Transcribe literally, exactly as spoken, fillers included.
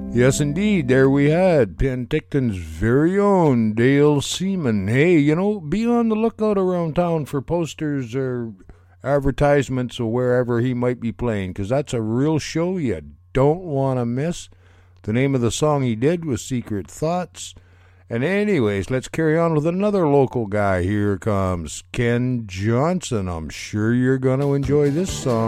Yes, indeed. There we had Penticton's very own Dale Seaman. Hey, you know, be on the lookout around town for posters or advertisements or wherever he might be playing, because that's a real show you don't want to miss. The name of the song he did was Secret Thoughts. And anyways, let's carry on with another local guy. Here comes Ken Johnson. I'm sure you're going to enjoy this song.